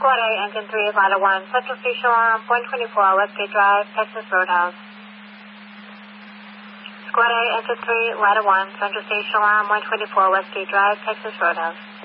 Squad A, Engine 3, Lada 1, Central Station Alarm, 124, Westgate Drive, Texas Roadhouse. Squad A, Engine 3, Lada 1, Central Station Alarm, 124, Westgate Drive, Texas Roadhouse.